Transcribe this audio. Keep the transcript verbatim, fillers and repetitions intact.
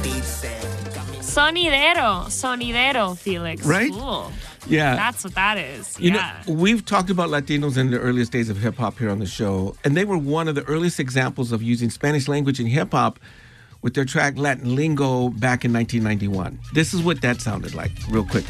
Sonidero. Sonidero, Felix. Right? Cool. Yeah. That's what that is. You yeah. know, we've talked about Latinos in the earliest days of hip-hop here on the show, and they were one of the earliest examples of using Spanish language in hip-hop with their track Latin Lingo back in nineteen ninety-one. This is what that sounded like, real quick.